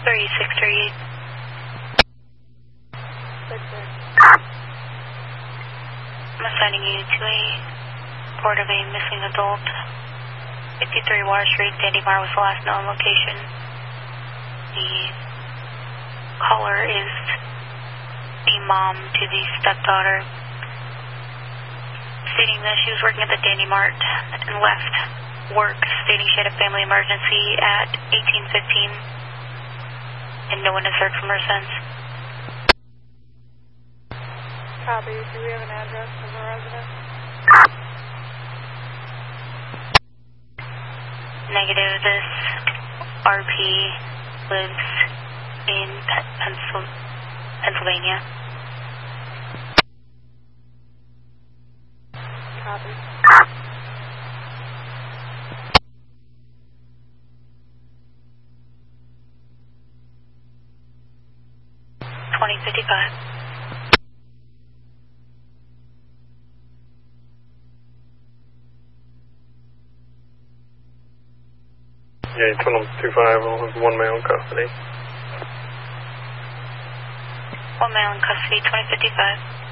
3638. I'm assigning you to a report of a missing adult. 53 Water Street, Dandy Mar was the last known location. The caller is the mom to the stepdaughter, stating that she was working at the Dandy Mart and left work, stating she had a family emergency at 18:15, and no one has heard from her since. Copy. Do we have an address of the resident? Negative. This RP lives in Pennsylvania. Copy. $20.55. Yeah, you told them 25, we'll have one male in custody. One male in custody, $20.55.